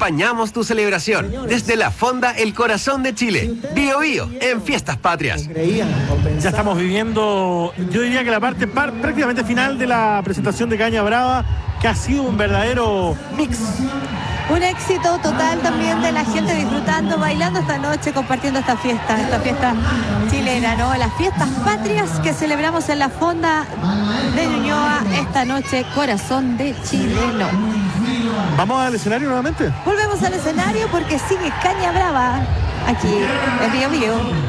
Acompañamos tu celebración desde la Fonda El Corazón de Chile. Bio Bio en Fiestas Patrias. Ya estamos viviendo, yo diría que la parte prácticamente final de la presentación de Caña Brava, que ha sido un verdadero mix. Un éxito total también de la gente disfrutando, bailando esta noche, compartiendo esta fiesta chilena, ¿no? Las fiestas patrias que celebramos en la Fonda de Ñuñoa esta noche, corazón de chileno. ¿Vamos al escenario nuevamente? Volvemos al escenario porque sigue Caña Brava aquí en Bio Bio.